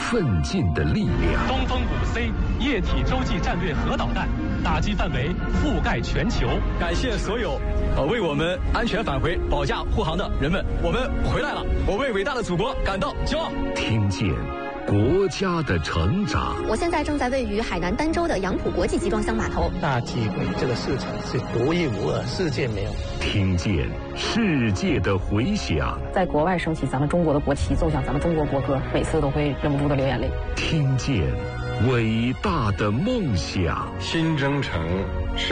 奋进的力量。 东风5C 液体洲际战略核导弹，打击范围覆盖全球。 感谢所有为我们安全返回、保驾护航的人们，我们回来了，我为伟大的祖国感到骄傲。 听见国家的成长。 我现在正在位于海南儋州的杨浦国际集装箱码头。 大机会，这个市场是独一无二，世界没有。 听见世界的回响。 在国外升起咱们中国的国旗，奏响咱们中国国歌，每次都会忍不住的流眼泪。 听见伟大的梦想。 新征程